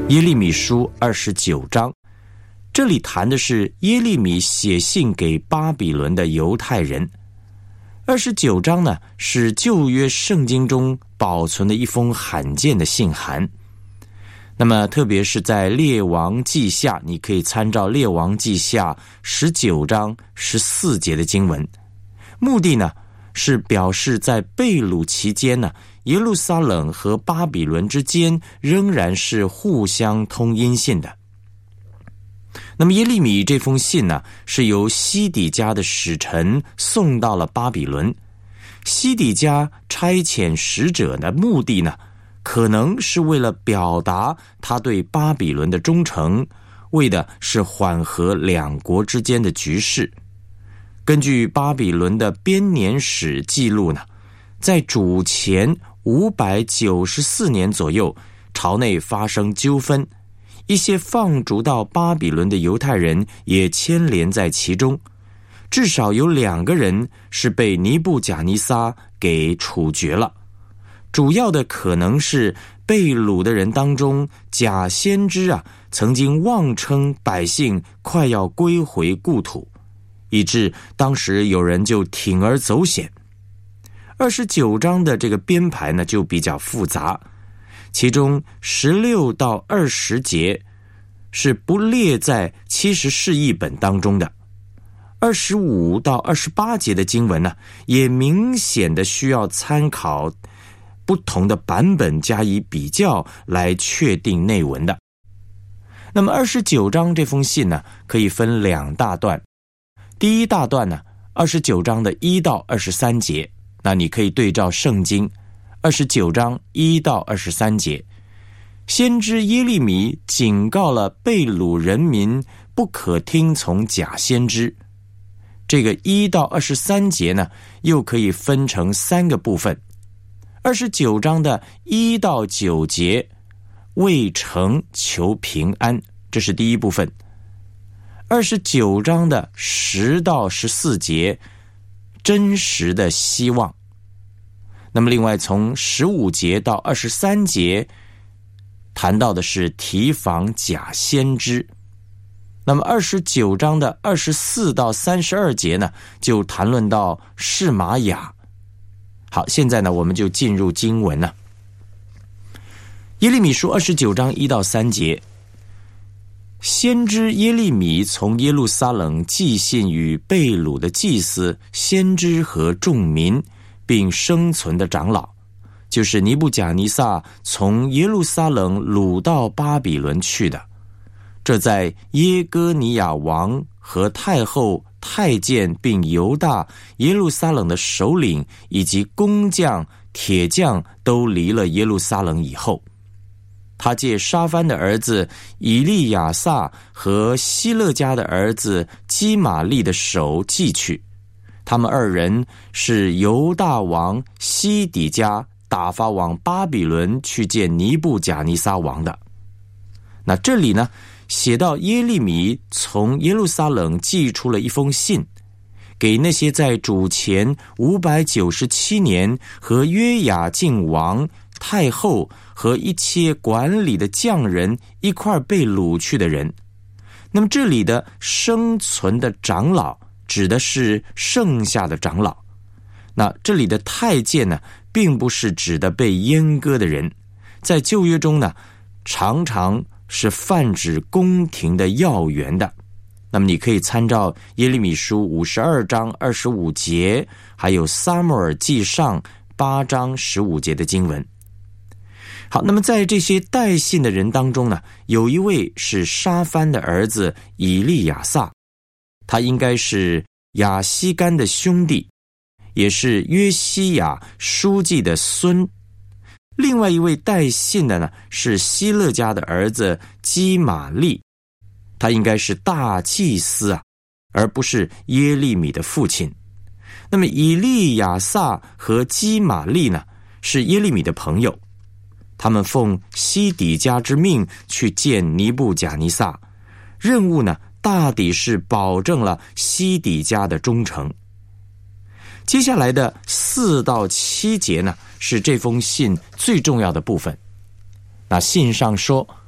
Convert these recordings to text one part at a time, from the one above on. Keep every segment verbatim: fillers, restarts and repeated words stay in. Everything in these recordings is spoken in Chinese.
耶利米书二十九章，这里谈的是耶利米写信给巴比伦的犹太人。二十九章呢，是旧约圣经中保存的一封罕见的信函。那么特别是在列王记下，你可以参照列王记下十九章十四节的经文，目的呢是表示在被掳期间呢，耶路撒冷和巴比伦之间仍然是互相通音信的。那么耶利米这封信呢，是由西底家的使臣送到了巴比伦。西底家差遣使者的目的呢，可能是为了表达他对巴比伦的忠诚，为的是缓和两国之间的局势。根据巴比伦的编年史记录呢，在主前五百九十四年左右，朝内发生纠纷，一些放逐到巴比伦的犹太人也牵连在其中，至少有两个人是被尼布甲尼撒给处决了。主要的可能是被掳的人当中，假先知啊曾经妄称百姓快要归回故土，以致当时有人就铤而走险。二十九章的这个编排呢就比较复杂，其中十六到二十节是不列在七十士译本当中的，二十五到二十八节的经文呢，也明显的需要参考不同的版本加以比较来确定内文的。那么二十九章这封信呢，可以分两大段。第一大段呢，二十九章的一到二十三节，那你可以对照圣经二十九章一到二十三节，先知耶利米警告了被掳人民不可听从假先知。这个一到二十三节呢，又可以分成三个部分。二十九章的一到九节，为城求平安，这是第一部分。二十九章的十到十四节，真实的希望。那么另外从十五节到二十三节，谈到的是提防假先知。那么二十九章的二十四到三十二节呢，就谈论到示玛雅。好，现在呢我们就进入经文了。耶利米书二十九章一到三节，先知耶利米从耶路撒冷寄信与被掳的祭司、先知和众民，并生存的长老，就是尼布甲尼撒从耶路撒冷掳到巴比伦去的。这在耶哥尼亚王和太后、太监并犹大、耶路撒冷的首领以及工匠、铁匠都离了耶路撒冷以后，他借沙番的儿子以利亚撒和希勒家的儿子基玛利的手寄去。他们二人是犹大王西底家打发往巴比伦去见尼布甲尼撒王的。那这里呢，写到耶利米从耶路撒冷寄出了一封信，给那些在主前五百九十七年和约雅敬王、太后和一切管理的匠人一块被掳去的人。那么这里的生存的长老指的是剩下的长老，那这里的太监呢，并不是指的被阉割的人，在旧约中呢，常常是泛指宫廷的要员的。那么你可以参照耶利米书五十二章二十五节，还有撒母耳记上八章十五节的经文。好，那么在这些带信的人当中呢，有一位是沙番的儿子以利亚撒，他应该是亚西干的兄弟，也是约西亚书记的孙。另外一位带信的呢，是希勒家的儿子基玛利，他应该是大祭司啊，而不是耶利米的父亲。那么以利亚撒和基玛利呢，是耶利米的朋友，他们奉西底家之命去见尼布甲尼撒，任务呢，大抵是保证了西底家的忠诚。接下来的四到七节呢，是这封信最重要的部分。那信上说，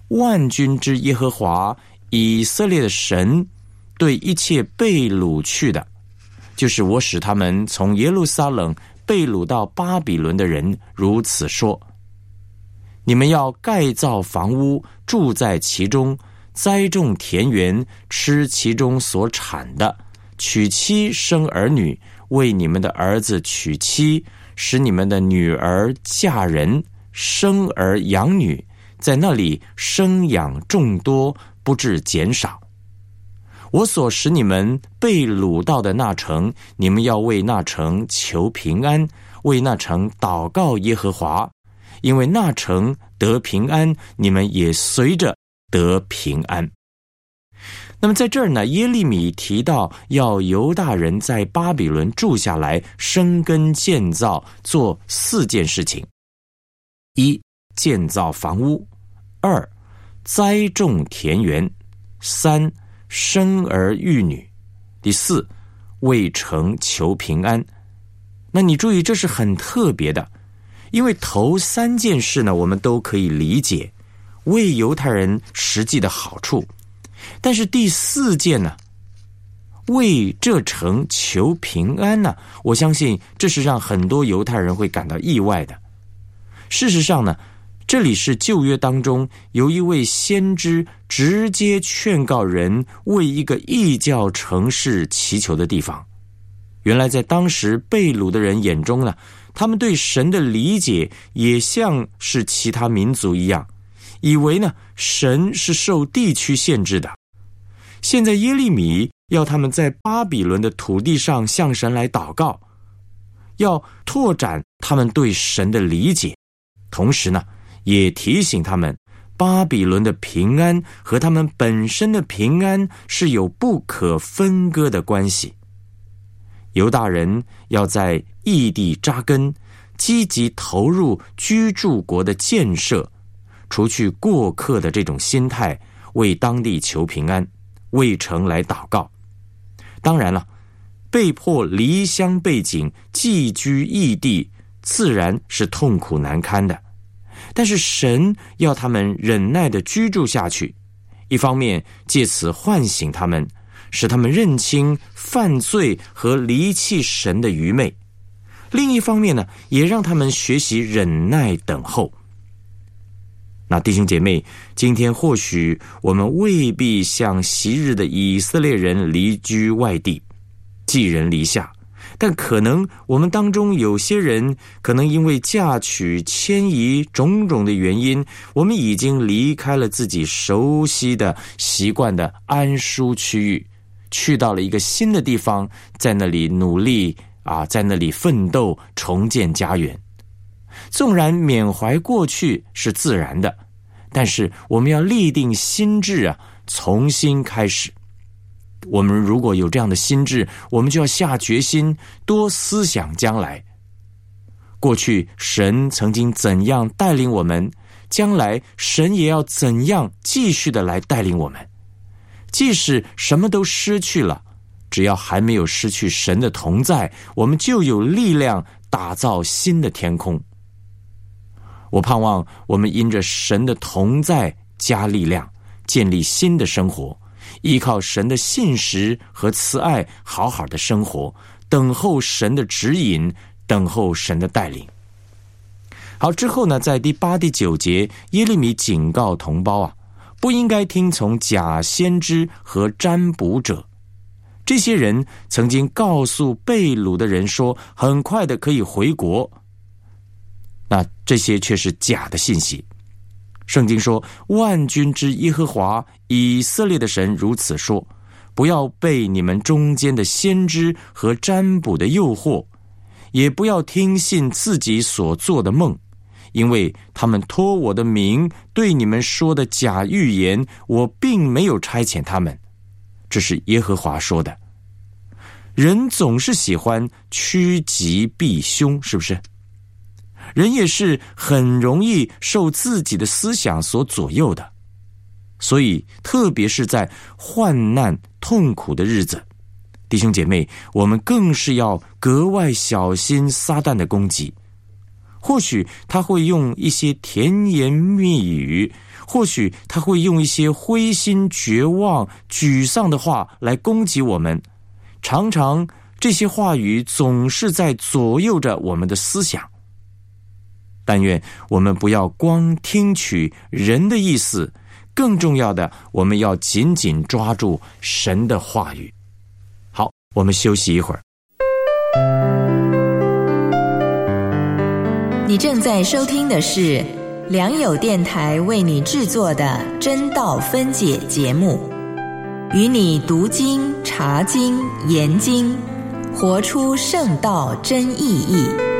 万军之耶和华以色列的神对一切被掳去的，就是我使他们从耶路撒冷被掳到巴比伦的人如此说：你们要盖造房屋，住在其中，栽种田园，吃其中所产的，娶妻生儿女，为你们的儿子娶妻，使你们的女儿嫁人，生儿养女，在那里生养众多，不致减少。我所使你们被掳到的那城，你们要为那城求平安，为那城祷告耶和华，因为那城得平安，你们也随着得平安。那么在这儿呢，耶利米提到要犹大人在巴比伦住下来，生根建造，做四件事情：一、建造房屋；二、栽种田园；三、生儿育女；第四，为城求平安。那你注意，这是很特别的，因为头三件事呢，我们都可以理解，为犹太人实际的好处。但是第四件呢，为这城求平安呢，我相信这是让很多犹太人会感到意外的。事实上呢，这里是旧约当中有一位先知直接劝告人为一个异教城市祈求的地方。原来在当时被掳的人眼中呢，他们对神的理解也像是其他民族一样，以为呢神是受地区限制的。现在耶利米要他们在巴比伦的土地上向神来祷告，要拓展他们对神的理解，同时呢也提醒他们，巴比伦的平安和他们本身的平安是有不可分割的关系。犹大人要在异地扎根，积极投入居住国的建设，除去过客的这种心态，为当地求平安，为城来祷告。当然了，被迫离乡背井，寄居异地，自然是痛苦难堪的。但是神要他们忍耐地居住下去，一方面借此唤醒他们，使他们认清犯罪和离弃神的愚昧；另一方面呢，也让他们学习忍耐等候。那弟兄姐妹，今天或许我们未必像昔日的以色列人离居外地，寄人篱下，但可能我们当中有些人，可能因为嫁娶、迁移种种的原因，我们已经离开了自己熟悉的、习惯的安舒区域，去到了一个新的地方，在那里努力啊，在那里奋斗，重建家园。纵然缅怀过去是自然的，但是我们要立定心志啊，重新开始。我们如果有这样的心志，我们就要下决心，多思想将来。过去神曾经怎样带领我们，将来神也要怎样继续的来带领我们。即使什么都失去了，只要还没有失去神的同在，我们就有力量打造新的天空。我盼望我们因着神的同在加力量，建立新的生活，依靠神的信实和慈爱，好好的生活，等候神的指引，等候神的带领。好，之后呢，在第八、第九节，耶利米警告同胞啊，不应该听从假先知和占卜者。这些人曾经告诉被掳的人说，很快的可以回国，那这些却是假的信息。圣经说，万军之耶和华以色列的神如此说，不要被你们中间的先知和占卜的诱惑，也不要听信自己所做的梦，因为他们托我的名对你们说的假预言，我并没有差遣他们。这是耶和华说的。人总是喜欢趋吉避凶，是不是？人也是很容易受自己的思想所左右的，所以特别是在患难痛苦的日子，弟兄姐妹，我们更是要格外小心撒旦的攻击。 或许他会用一些甜言蜜语，或许他会用一些灰心绝望沮丧的话来攻击我们，常常这些话语总是在左右着我们的思想。但愿我们不要光听取人的意思，更重要的，我们要紧紧抓住神的话语。好，我们休息一会儿。 你正在收听的是良友电台为你制作的真道分解节目，与你读经、查经、研经，活出圣道真意义。